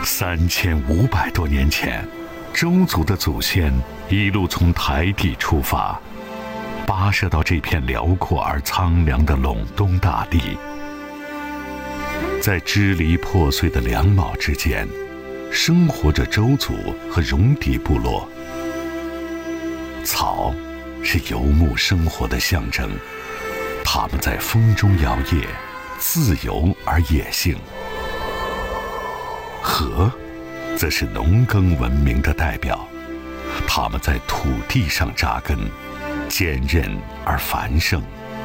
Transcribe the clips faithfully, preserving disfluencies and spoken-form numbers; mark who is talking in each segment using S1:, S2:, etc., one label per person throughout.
S1: 三千五百多年前，周族的祖先一路从台地出发，跋涉到这片辽阔而苍凉的陇东大地。在支离破碎的两卯之间，生活着周族和戎狄部落。草是游牧生活的象征，它们在风中摇曳，自由而野性。河则是农耕文明的代表，它们在土地上扎根，坚韧而繁盛。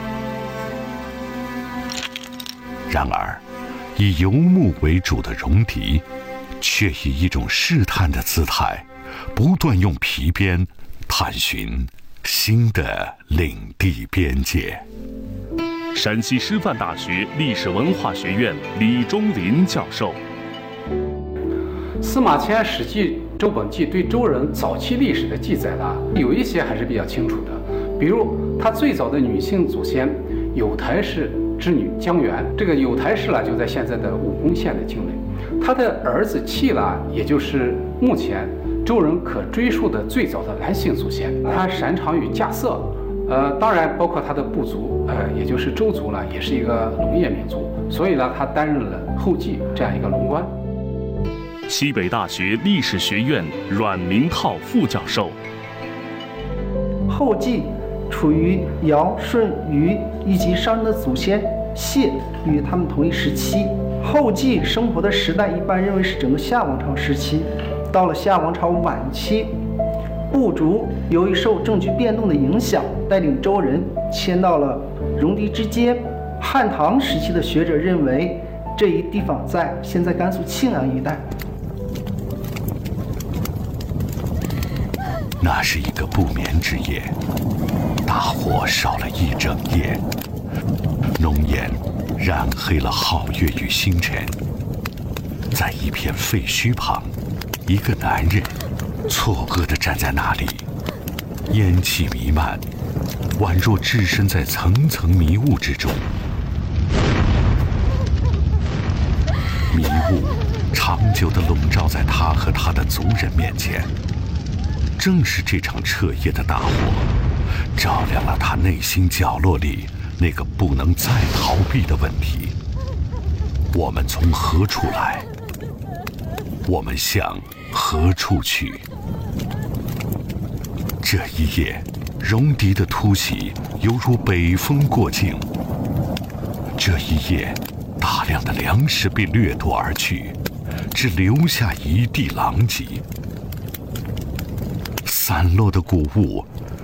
S1: 然而，以游牧为主的戎狄，却以一种试探的姿态，不断用皮鞭探寻新的领地边界。
S2: 陕西师范大学历史文化学院李忠林教授。
S3: 司马迁《史记·周本纪》对周人早期历史的记载呢，有一些还是比较清楚的。比如，他最早的女性祖先有台氏之女姜原，这个有台氏呢就在现在的武功县的境内。他的儿子契呢，也就是目前周人可追溯的最早的男性祖先。他擅长于架色，呃，当然包括他的部族，呃，也就是周族呢，也是一个农业民族，所以呢，他担任了后继这样一个龙官。
S2: 西北大学历史学院阮明浩副教授。
S4: 后继处于尧、舜、禹以及商人的祖先谢与他们同一时期。后继生活的时代一般认为是整个夏王朝时期。到了夏王朝晚期，部族由于受政局变动的影响，带领周人迁到了戎狄之间。汉唐时期的学者认为，这一地方在现在甘肃庆阳一带。
S1: 那是一个不眠之夜，大火烧了一整夜，浓烟染黑了皓月与星辰。在一片废墟旁，一个男人错愕地站在那里，烟气弥漫，宛若置身在层层迷雾之中。迷雾长久地笼罩在他和他的族人面前。正是这场彻夜的大火，照亮了他内心角落里那个不能再逃避的问题：我们从何处来？我们向何处去？这一夜，戎狄的突袭犹如北风过境。这一夜，大量的粮食被掠夺而去，只留下一地狼藉。散落的谷物